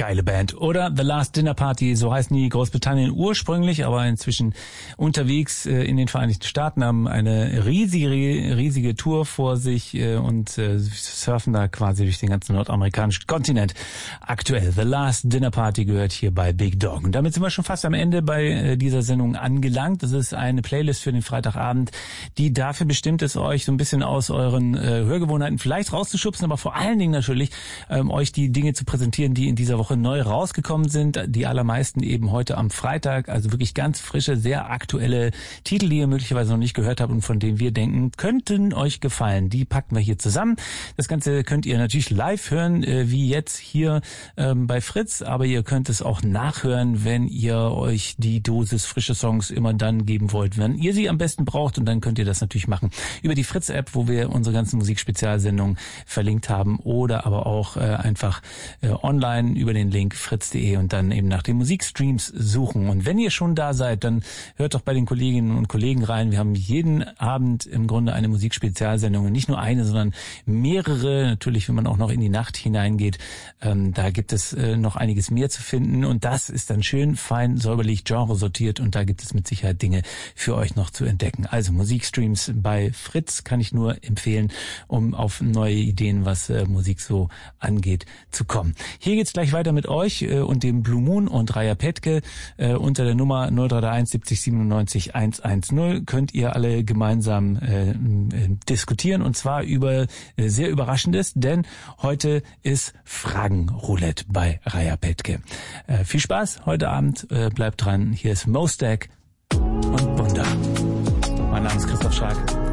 geile Band. Oder The Last Dinner Party, so heißen die Großbritannien ursprünglich, aber inzwischen unterwegs in den Vereinigten Staaten, haben eine riesige Tour vor sich und surfen da quasi durch den ganzen nordamerikanischen Kontinent. Aktuell, The Last Dinner Party gehört hier bei Big Dog. Und damit sind wir schon fast am Ende bei dieser Sendung angelangt. Das ist eine Playlist für den Freitagabend, die dafür bestimmt ist, euch so ein bisschen aus euren Hörgewohnheiten vielleicht rauszuschubsen, aber vor allen Dingen natürlich euch die Dinge zu präsentieren, die in dieser Woche neu rausgekommen sind. Die allermeisten eben heute am Freitag, also wirklich ganz frische, sehr aktuelle Titel, die ihr möglicherweise noch nicht gehört habt und von denen wir denken, könnten euch gefallen. Die packen wir hier zusammen. Das Ganze könnt ihr natürlich live hören, wie jetzt hier bei Fritz, aber ihr könnt es auch nachhören, wenn ihr euch die Dosis frische Songs immer dann geben wollt, wenn ihr sie am besten braucht, und dann könnt ihr das natürlich machen über die Fritz-App, wo wir unsere ganzen Musikspezialsendungen verlinkt haben, oder aber auch einfach online über den Link fritz.de und dann eben nach den Musikstreams suchen. Und wenn ihr schon da seid, dann hört doch bei den Kolleginnen und Kollegen rein. Wir haben jeden Abend im Grunde eine Musikspezialsendung, und nicht nur eine, sondern mehrere. Natürlich, wenn man auch noch in die Nacht hineingeht, da gibt es noch einiges mehr zu finden, und das ist dann schön fein säuberlich Genre sortiert, und da gibt es mit Sicherheit Dinge für euch noch zu entdecken. Also Musikstreams bei Fritz kann ich nur empfehlen, um auf neue Ideen, was Musik so angeht, zu kommen. Hier geht's gleich weiter mit euch und dem Blue Moon und Raya Petke. Unter der Nummer 0331 70 97 110 könnt ihr alle gemeinsam diskutieren, und zwar über sehr Überraschendes, denn heute ist Fragenroulette bei Raya Petke. Viel Spaß heute Abend, bleibt dran. Hier ist Mostek und Bunda. Mein Name ist Christoph Schark.